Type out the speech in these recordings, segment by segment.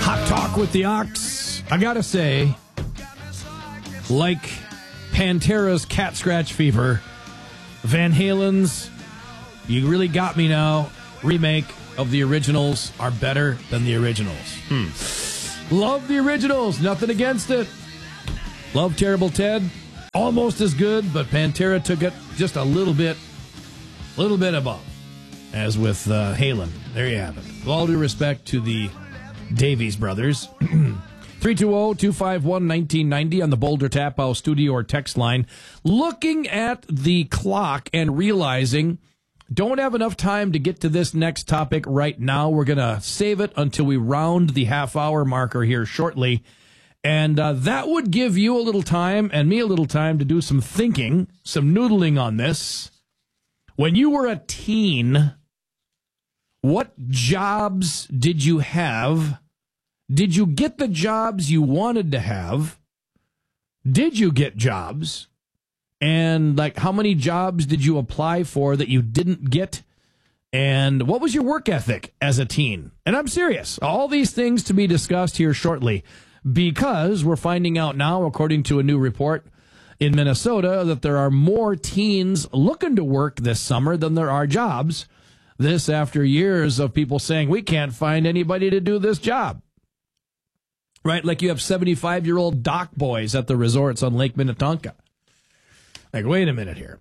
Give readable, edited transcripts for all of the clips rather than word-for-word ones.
Hot Talk with the Ox. I gotta say, like Pantera's Cat Scratch Fever, Van Halen's You Really Got Me Now remake of the originals are better than the originals. Love the originals, nothing against it. Love Terrible Ted, almost as good, but Pantera took it just a little bit above, as with Halen. There you have it. With all due respect to the Davies brothers. 320-251-1990 on the Boulder Tap House studio or text line. Looking at the clock and realizing don't have enough time to get to this next topic right now. We're going to save it until we round the half-hour marker here shortly. And that would give you a little time and me a little time to do some thinking, some noodling on this. When you were a teen, what jobs did you have? Did you get the jobs you wanted to have? Did you get jobs? And like, how many jobs did you apply for that you didn't get? And what was your work ethic as a teen? And I'm serious. All these things to be discussed here shortly, because we're finding out now, according to a new report in Minnesota, that there are more teens looking to work this summer than there are jobs. This after years of people saying, we can't find anybody to do this job. Right? Like you have 75-year-old dock boys at the resorts on Lake Minnetonka. Like, wait a minute here.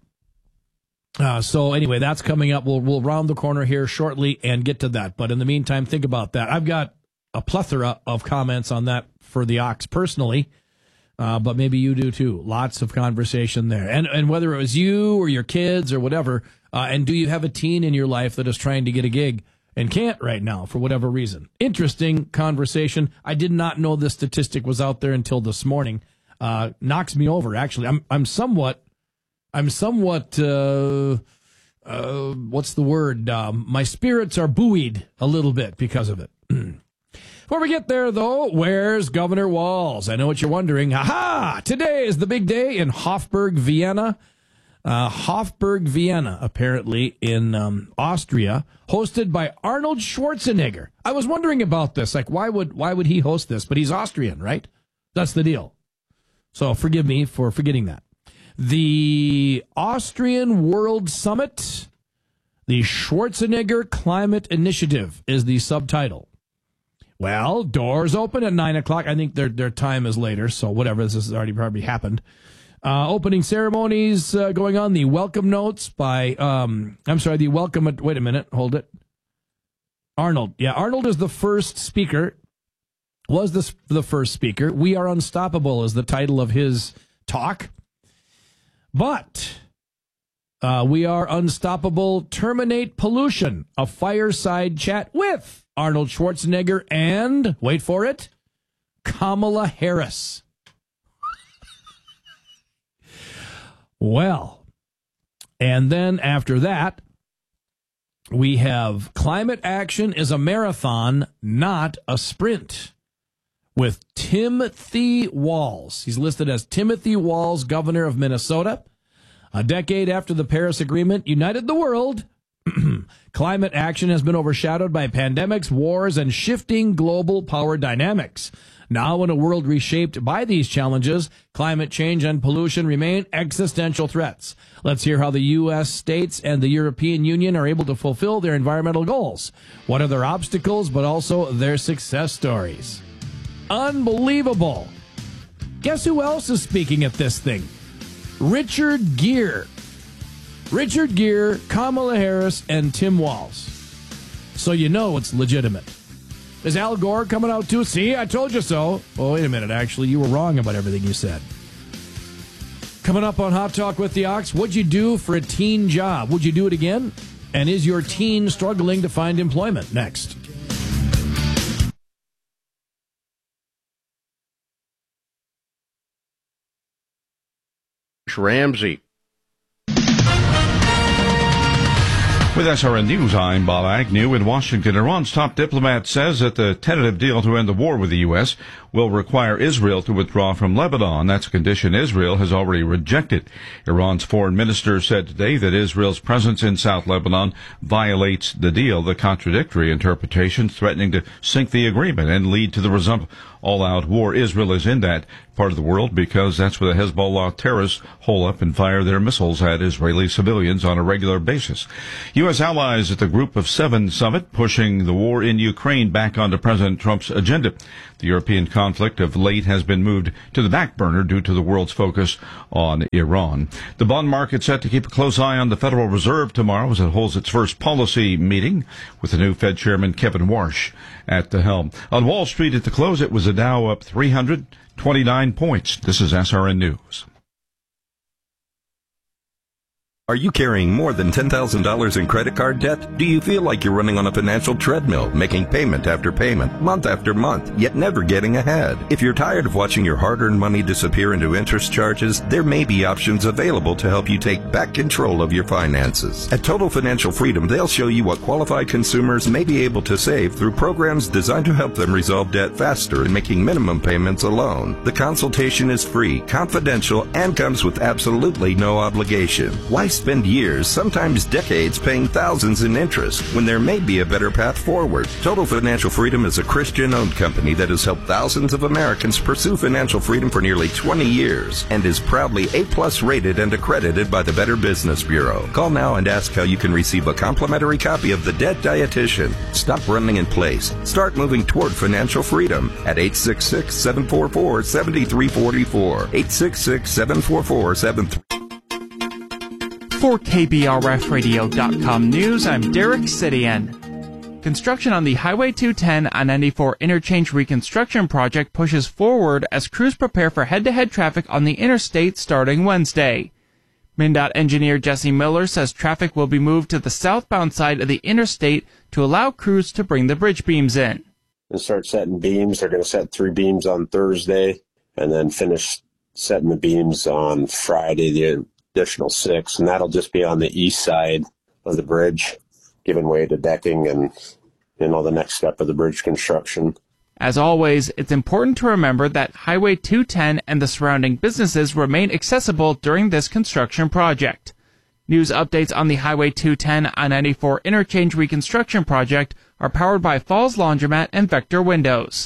So anyway, that's coming up. We'll round the corner here shortly and get to that. But in the meantime, think about that. I've got a plethora of comments on that for the Ox personally, but maybe you do too. Lots of conversation there. And whether it was you or your kids or whatever, and do you have a teen in your life that is trying to get a gig and can't right now for whatever reason? Interesting conversation. I did not know this statistic was out there until this morning. Knocks me over, actually. I'm somewhat what's the word? My spirits are buoyed a little bit because of it. Before we get there, though, where's Governor Walz? I know what you're wondering. Ha! Today is the big day in Hofburg, Vienna. Hofburg, Vienna, apparently in Austria, hosted by Arnold Schwarzenegger. I was wondering about this. Like, why would he host this? But he's Austrian, right? That's the deal. So forgive me for forgetting that. The Austrian World Summit, the Schwarzenegger Climate Initiative is the subtitle. Well, doors open at 9 o'clock. I think their time is later, so whatever. This has already probably happened. Opening ceremonies going on. The welcome notes by, the welcome, wait a minute, hold it. Arnold. Yeah, Arnold is the first speaker, the first speaker. We Are Unstoppable is the title of his talk. But We Are Unstoppable, Terminate Pollution, a fireside chat with Arnold Schwarzenegger and, wait for it, Kamala Harris. Well, and then after that, we have Climate Action is a Marathon, Not a Sprint, with Timothy Walz. He's listed as Timothy Walz, governor of Minnesota. A decade after the Paris Agreement united the world, climate action has been overshadowed by pandemics, wars, and shifting global power dynamics. Now, in a world reshaped by these challenges, climate change and pollution remain existential threats. Let's hear how the U.S. states and the European Union are able to fulfill their environmental goals. What are their obstacles, but also their success stories? Unbelievable. Guess who else is speaking at this thing? Richard Gere. Richard Gere, Kamala Harris, and Tim Walz. So you know it's legitimate. Is Al Gore coming out too? See, I told you so. Oh, wait a minute. Actually, you were wrong about everything you said. Coming up on Hot Talk with the Ox, what'd you do for a teen job? Would you do it again? And is your teen struggling to find employment? Next. Ramsey. With SRN News, I'm Bob Agnew in Washington. Iran's top diplomat says that the tentative deal to end the war with the U.S. will require Israel to withdraw from Lebanon. That's a condition Israel has already rejected. Iran's foreign minister said today that Israel's presence in South Lebanon violates the deal, the contradictory interpretations threatening to sink the agreement and lead to the resumption all-out war. Israel is in that part of the world because that's where the Hezbollah terrorists hole up and fire their missiles at Israeli civilians on a regular basis. U.S. allies at the Group of Seven summit pushing the war in Ukraine back onto President Trump's agenda. The European conflict of late has been moved to the back burner due to the world's focus on Iran. The bond market set to keep a close eye on the Federal Reserve tomorrow as it holds its first policy meeting with the new Fed Chairman Kevin Warsh at the helm. On Wall Street at the close, it was the Dow up 329 points. This is SRN News. Are you carrying more than $10,000 in credit card debt? Do you feel like you're running on a financial treadmill, making payment after payment, month after month, yet never getting ahead? If you're tired of watching your hard-earned money disappear into interest charges, there may be options available to help you take back control of your finances. At Total Financial Freedom, they'll show you what qualified consumers may be able to save through programs designed to help them resolve debt faster and making minimum payments alone. The consultation is free, confidential, and comes with absolutely no obligation. Why spend years, sometimes decades, paying thousands in interest when there may be a better path forward? Total Financial Freedom is a Christian-owned company that has helped thousands of Americans pursue financial freedom for nearly 20 years and is proudly A+ rated and accredited by the Better Business Bureau. Call now and ask how you can receive a complimentary copy of The Debt Dietitian. Stop running in place. Start moving toward financial freedom at 866-744-7344. 866-744-7344. For KBRFradio.com News, I'm Derek Sidian. Construction on the Highway 210 I-94 interchange reconstruction project pushes forward as crews prepare for head-to-head traffic on the interstate starting Wednesday. MnDOT engineer Jesse Miller says traffic will be moved to the southbound side of the interstate to allow crews to bring the bridge beams in. And start setting beams. They're going to set 3 beams on Thursday and then finish setting the beams on Friday, the additional 6, and that'll just be on the east side of the bridge, giving way to decking and the next step of the bridge construction. As always, it's important to remember that Highway 210 and the surrounding businesses remain accessible during this construction project. News updates on the Highway 210 I-94 interchange reconstruction project are powered by Falls Laundromat and Vector Windows.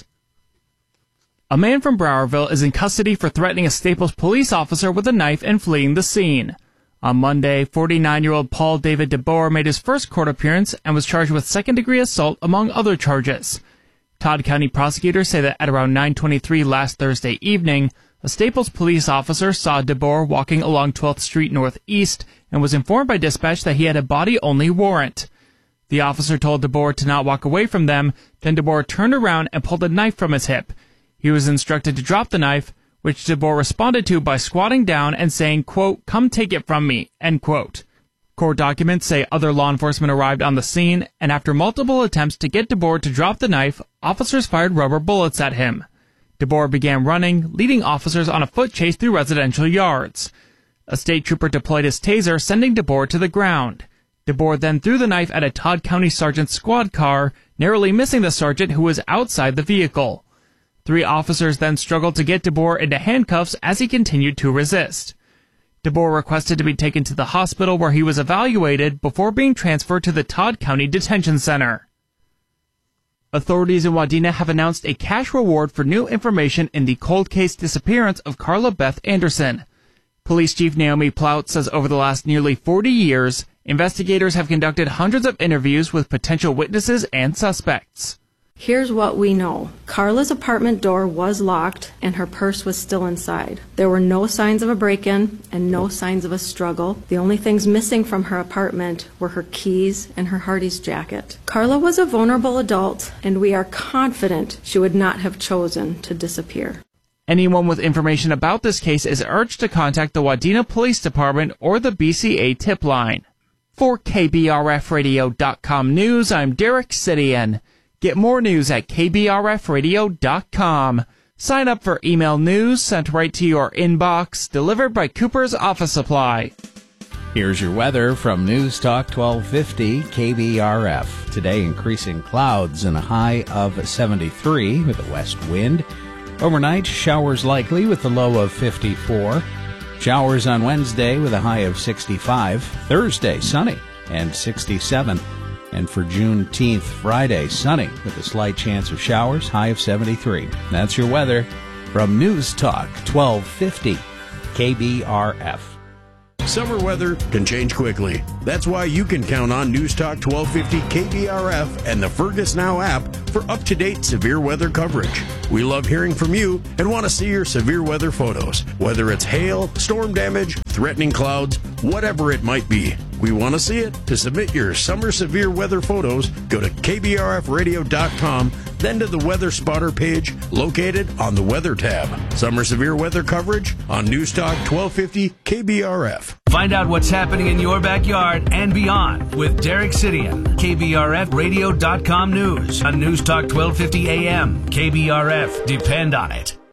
A man from Browerville is in custody for threatening a Staples police officer with a knife and fleeing the scene. On Monday, 49-year-old Paul David DeBoer made his first court appearance and was charged with second-degree assault among other charges. Todd County prosecutors say that at around 9:23 last Thursday evening, a Staples police officer saw DeBoer walking along 12th Street Northeast and was informed by dispatch that he had a body-only warrant. The officer told DeBoer to not walk away from them, then DeBoer turned around and pulled a knife from his hip. He was instructed to drop the knife, which DeBoer responded to by squatting down and saying, quote, "Come take it from me," end quote. Court documents say other law enforcement arrived on the scene, and after multiple attempts to get DeBoer to drop the knife, officers fired rubber bullets at him. DeBoer began running, leading officers on a foot chase through residential yards. A state trooper deployed his taser, sending DeBoer to the ground. DeBoer then threw the knife at a Todd County sergeant's squad car, narrowly missing the sergeant who was outside the vehicle. 3 officers then struggled to get DeBoer into handcuffs as he continued to resist. DeBoer requested to be taken to the hospital where he was evaluated before being transferred to the Todd County Detention Center. Authorities in Wadena have announced a cash reward for new information in the cold case disappearance of Carla Beth Anderson. Police Chief Naomi Plout says over the last nearly 40 years, investigators have conducted hundreds of interviews with potential witnesses and suspects. Here's what we know. Carla's apartment door was locked and her purse was still inside. There were no signs of a break-in and no signs of a struggle. The only things missing from her apartment were her keys and her Hardee's jacket. Carla was a vulnerable adult, and we are confident she would not have chosen to disappear. Anyone with information about this case is urged to contact the Wadena Police Department or the BCA tip line. For KBRFradio.com News, I'm Derek Sidian. Get more news at KBRFradio.com. Sign up for email news sent right to your inbox, delivered by Cooper's Office Supply. Here's your weather from News Talk 1250 KBRF. Today, increasing clouds and a high of 73 with a west wind. Overnight, showers likely with a low of 54. Showers on Wednesday with a high of 65. Thursday, sunny and 67. And for Juneteenth, Friday, sunny with a slight chance of showers, high of 73. That's your weather from News Talk 1250 KBRF. Summer weather can change quickly. That's why you can count on News Talk 1250 KBRF and the Fergus Now app for up-to-date severe weather coverage. We love hearing from you and want to see your severe weather photos, whether it's hail, storm damage, threatening clouds, whatever it might be. We want to see it. To submit your summer severe weather photos, go to kbrfradio.com, then to the Weather Spotter page located on the Weather tab. Summer severe weather coverage on News Talk 1250 KBRF. Find out what's happening in your backyard and beyond with Derek Sidian. KBRFradio.com news on News Talk 1250 AM. KBRF. Depend on it.